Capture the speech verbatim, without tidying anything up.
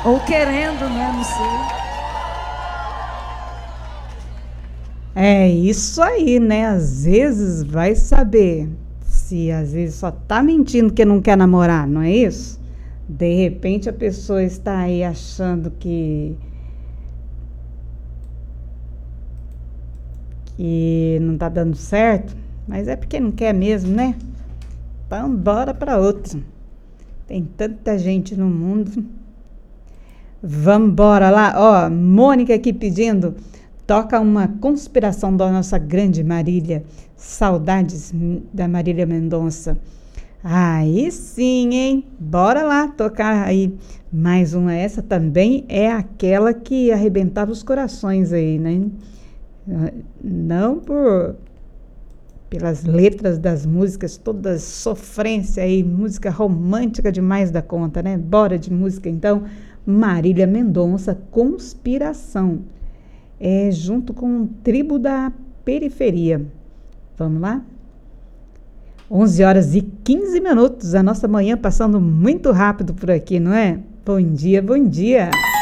Ou querendo, né? Não sei. É isso aí, né? Às vezes vai saber se às vezes só tá mentindo que não quer namorar, não é isso? De repente a pessoa está aí achando que que não tá dando certo, mas é porque não quer mesmo, né? Então bora para outra. Tem tanta gente no mundo. Vamos embora lá. Ó, Mônica aqui pedindo. Toca uma conspiração da nossa grande Marília. Saudades da Marília Mendonça. Aí sim, hein? Bora lá tocar aí. Mais uma. Essa também é aquela que arrebentava os corações aí, né? Não por pelas letras das músicas, toda sofrência aí, música romântica demais da conta, né? Bora de música então. Marília Mendonça, Conspiração. É junto com Tribo da Periferia. Vamos lá? onze horas e quinze minutos, a nossa manhã passando muito rápido por aqui, não é? Bom dia, bom dia.